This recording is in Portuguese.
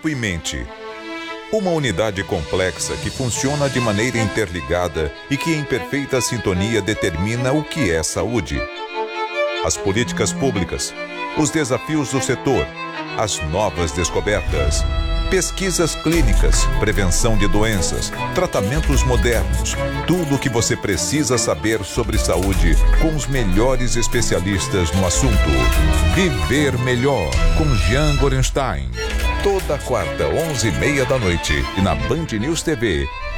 corpo e mente. Uma unidade complexa que funciona de maneira interligada e que em perfeita sintonia determina o que é saúde. As políticas públicas, os desafios do setor, as novas descobertas, pesquisas clínicas, prevenção de doenças, tratamentos modernos, tudo o que você precisa saber sobre saúde com os melhores especialistas no assunto. Viver Melhor, com Jean Gorenstein. Toda quarta, 11h30 da noite, e na Band News TV,